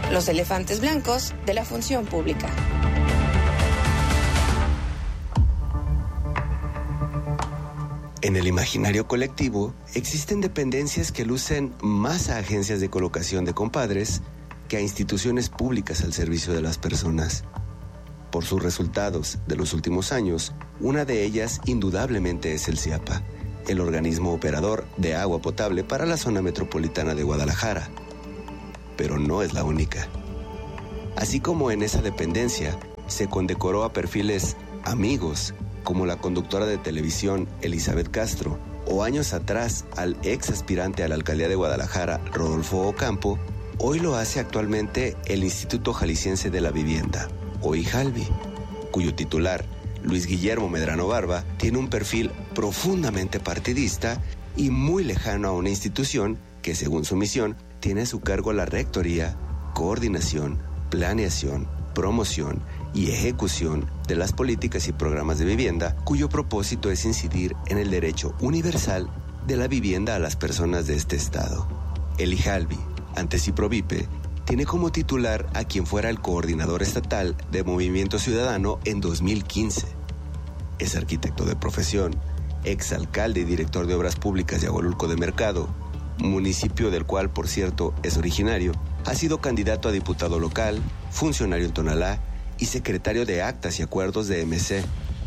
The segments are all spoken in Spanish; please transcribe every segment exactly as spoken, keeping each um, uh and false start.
los elefantes blancos de la función pública. En el imaginario colectivo existen dependencias que lucen más a agencias de colocación de compadres que a instituciones públicas al servicio de las personas. Por sus resultados de los últimos años, una de ellas indudablemente es el CIAPA, el organismo operador de agua potable para la zona metropolitana de Guadalajara. Pero no es la única. Así como en esa dependencia se condecoró a perfiles amigos, como la conductora de televisión Elizabeth Castro, o años atrás al ex aspirante a la alcaldía de Guadalajara, Rodolfo Ocampo, hoy lo hace actualmente el Instituto Jalisciense de la Vivienda, o IJALVI, cuyo titular, Luis Guillermo Medrano Barba, tiene un perfil profundamente partidista y muy lejano a una institución que, según su misión, tiene a su cargo la rectoría, coordinación, planeación, promoción y ejecución de las políticas y programas de vivienda, cuyo propósito es incidir en el derecho universal de la vivienda a las personas de este estado. El IJALVI, antes IPROVIPE, tiene como titular a quien fuera el coordinador estatal de Movimiento Ciudadano en dos mil quince. Es arquitecto de profesión, exalcalde y director de Obras Públicas de Agualulco de Mercado, municipio del cual, por cierto, es originario. Ha sido candidato a diputado local, funcionario en Tonalá y secretario de Actas y Acuerdos de M C.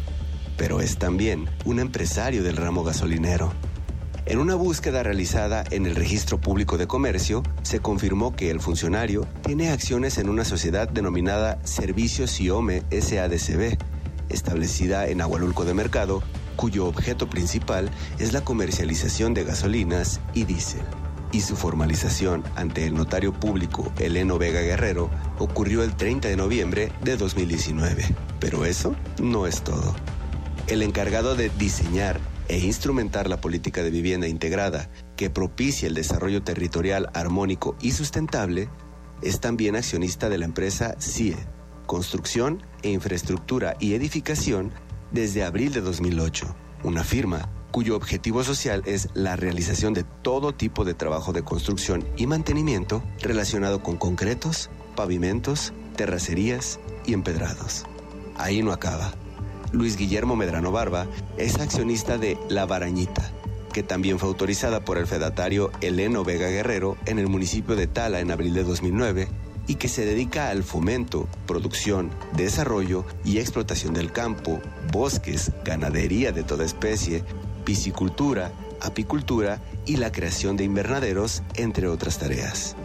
Pero es también un empresario del ramo gasolinero. En una búsqueda realizada en el Registro Público de Comercio, se confirmó que el funcionario tiene acciones en una sociedad denominada Servicios Siome S A D C B, establecida en Agualulco de Mercado, cuyo objeto principal es la comercialización de gasolinas y diésel. Y su formalización ante el notario público Eleno Vega Guerrero ocurrió el treinta de noviembre de dos mil diecinueve. Pero eso no es todo. El encargado de diseñar e instrumentar la política de vivienda integrada que propicie el desarrollo territorial armónico y sustentable es también accionista de la empresa C I E, Construcción e Infraestructura y Edificación, desde abril de dos mil ocho, una firma cuyo objetivo social es la realización de todo tipo de trabajo de construcción y mantenimiento relacionado con concretos, pavimentos, terracerías y empedrados. Ahí no acaba. Luis Guillermo Medrano Barba es accionista de La Barañita, que también fue autorizada por el fedatario Eleno Vega Guerrero en el municipio de Tala en abril de dos mil nueve y que se dedica al fomento, producción, desarrollo y explotación del campo, bosques, ganadería de toda especie, piscicultura, apicultura y la creación de invernaderos, entre otras tareas.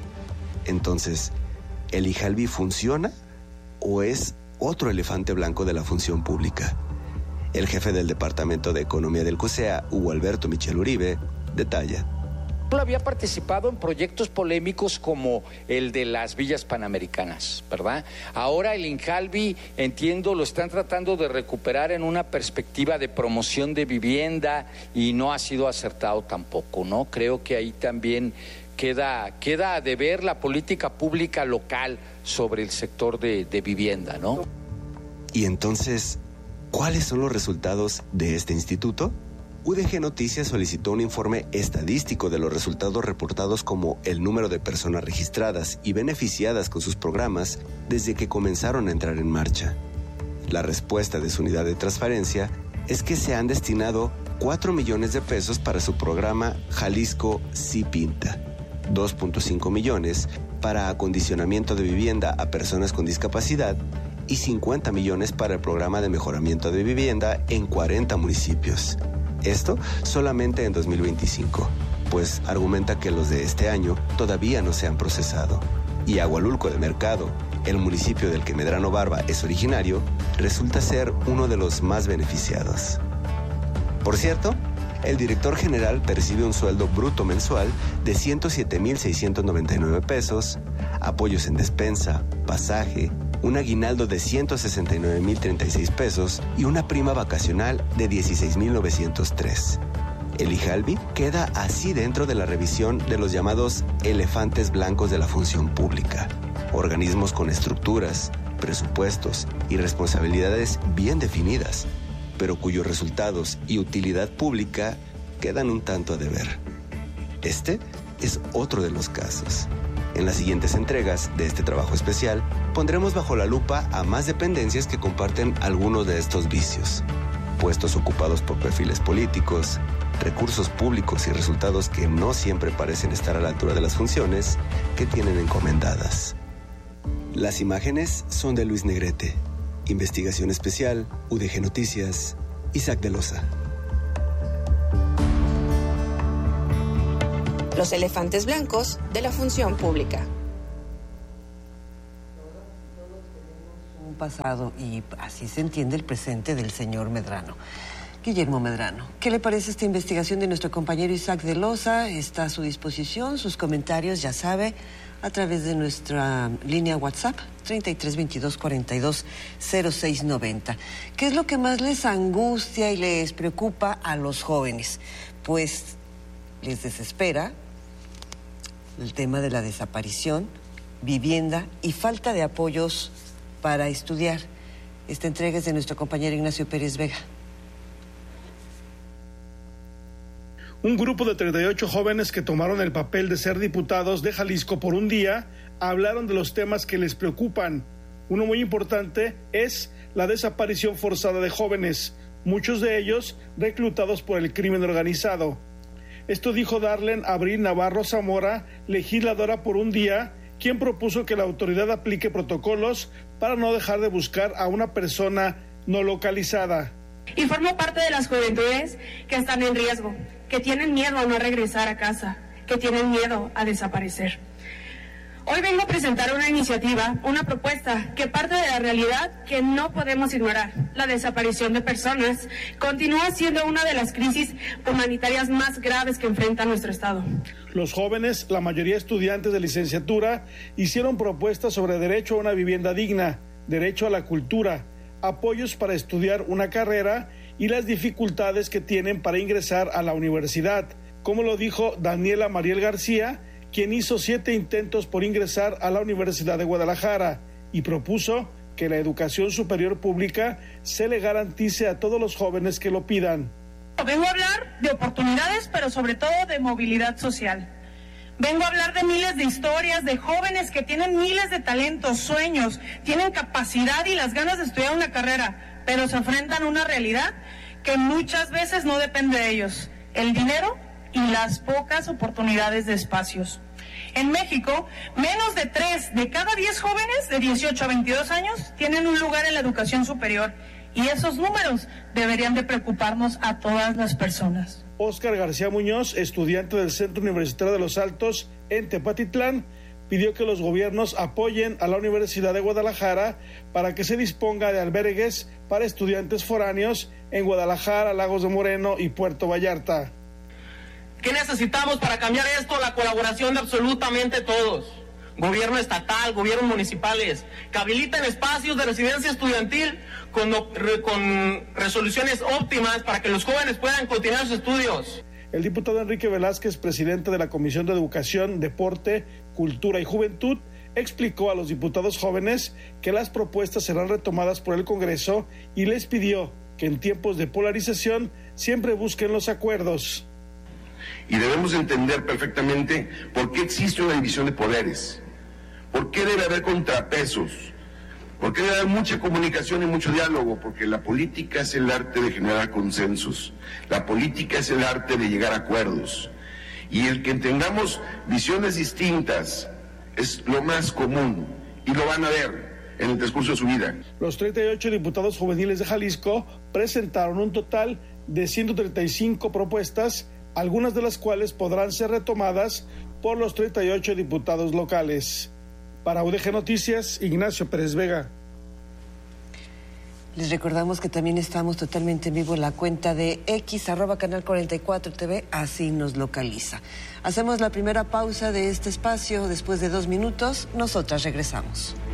Entonces, ¿el IJALVI funciona o es otro elefante blanco de la función pública? El jefe del Departamento de Economía del COSEA, Hugo Alberto Michel Uribe, detalla. Había participado en proyectos polémicos como el de las villas panamericanas, ¿verdad? Ahora el IJALVI, entiendo, lo están tratando de recuperar en una perspectiva de promoción de vivienda y no ha sido acertado tampoco, ¿no? Creo que ahí también queda, queda a deber la política pública local sobre el sector de, de vivienda, ¿no? Y entonces, ¿cuáles son los resultados de este instituto? U D G Noticias solicitó un informe estadístico de los resultados reportados como el número de personas registradas y beneficiadas con sus programas desde que comenzaron a entrar en marcha. La respuesta de su unidad de transparencia es que se han destinado cuatro millones de pesos para su programa Jalisco Sí Pinta, dos punto cinco millones para acondicionamiento de vivienda a personas con discapacidad y cincuenta millones para el programa de mejoramiento de vivienda en cuarenta municipios. Esto solamente en dos mil veinticinco, pues argumenta que los de este año todavía no se han procesado. Y Agualulco de Mercado, el municipio del que Medrano Barba es originario, resulta ser uno de los más beneficiados. Por cierto, el director general percibe un sueldo bruto mensual de ciento siete mil seiscientos noventa y nueve pesos, apoyos en despensa, pasaje, un aguinaldo de ciento sesenta y nueve mil treinta y seis pesos y una prima vacacional de dieciséis mil novecientos tres. El IJALVI queda así dentro de la revisión de los llamados elefantes blancos de la función pública, organismos con estructuras, presupuestos y responsabilidades bien definidas, pero cuyos resultados y utilidad pública quedan un tanto a deber. Este es otro de los casos. En las siguientes entregas de este trabajo especial, pondremos bajo la lupa a más dependencias que comparten algunos de estos vicios. Puestos ocupados por perfiles políticos, recursos públicos y resultados que no siempre parecen estar a la altura de las funciones que tienen encomendadas. Las imágenes son de Luis Negrete. Investigación especial, U D G Noticias, Isaac de Loza. Los elefantes blancos de la función pública. Un pasado y así se entiende el presente del señor Medrano. Guillermo Medrano, ¿qué le parece esta investigación de nuestro compañero Isaac de Loza? Está a su disposición, sus comentarios, ya sabe, a través de nuestra línea WhatsApp, treinta y tres veintidós cuarenta y dos cero seis noventa. ¿Qué es lo que más les angustia y les preocupa a los jóvenes? Pues les desespera el tema de la desaparición, vivienda y falta de apoyos para estudiar. Esta entrega es de nuestro compañero Ignacio Pérez Vega. Un grupo de treinta y ocho jóvenes que tomaron el papel de ser diputados de Jalisco por un día hablaron de los temas que les preocupan. Uno muy importante es la desaparición forzada de jóvenes, muchos de ellos reclutados por el crimen organizado. Esto dijo Darlen Abril Navarro Zamora, legisladora por un día, quien propuso que la autoridad aplique protocolos para no dejar de buscar a una persona no localizada. Y formo parte de las juventudes que están en riesgo, que tienen miedo a no regresar a casa, que tienen miedo a desaparecer. Hoy vengo a presentar una iniciativa, una propuesta que parte de la realidad que no podemos ignorar. La desaparición de personas continúa siendo una de las crisis humanitarias más graves que enfrenta nuestro Estado. Los jóvenes, la mayoría estudiantes de licenciatura, hicieron propuestas sobre derecho a una vivienda digna, derecho a la cultura, apoyos para estudiar una carrera y las dificultades que tienen para ingresar a la universidad, como lo dijo Daniela Mariel García, quien hizo siete intentos por ingresar a la Universidad de Guadalajara y propuso que la educación superior pública se le garantice a todos los jóvenes que lo pidan. Vengo a hablar de oportunidades, pero sobre todo de movilidad social. Vengo a hablar de miles de historias de jóvenes que tienen miles de talentos, sueños, tienen capacidad y las ganas de estudiar una carrera, pero se enfrentan a una realidad que muchas veces no depende de ellos: el dinero y las pocas oportunidades de espacios. En México, menos de tres de cada diez jóvenes de dieciocho a veintidós años tienen un lugar en la educación superior, y esos números deberían de preocuparnos a todas las personas. Óscar García Muñoz, estudiante del Centro Universitario de Los Altos en Tepatitlán, pidió que los gobiernos apoyen a la Universidad de Guadalajara para que se disponga de albergues para estudiantes foráneos en Guadalajara, Lagos de Moreno y Puerto Vallarta. ¿Qué necesitamos para cambiar esto? La colaboración de absolutamente todos. Gobierno estatal, gobiernos municipales, que habiliten espacios de residencia estudiantil con, con resoluciones óptimas para que los jóvenes puedan continuar sus estudios. El diputado Enrique Velázquez, presidente de la Comisión de Educación, Deporte, Cultura y Juventud, explicó a los diputados jóvenes que las propuestas serán retomadas por el Congreso y les pidió que en tiempos de polarización siempre busquen los acuerdos. Y debemos entender perfectamente por qué existe una división de poderes, por qué debe haber contrapesos, por qué debe haber mucha comunicación y mucho diálogo, porque la política es el arte de generar consensos, la política es el arte de llegar a acuerdos, y el que tengamos visiones distintas es lo más común, y lo van a ver en el transcurso de su vida. Los treinta y ocho diputados juveniles de Jalisco presentaron un total de ciento treinta y cinco propuestas, algunas de las cuales podrán ser retomadas por los treinta y ocho diputados locales. Para U D G Noticias, Ignacio Pérez Vega. Les recordamos que también estamos totalmente en vivo en la cuenta de X, arroba Canal cuarenta y cuatro T V, así nos localiza. Hacemos la primera pausa de este espacio, después de dos minutos, nosotras regresamos.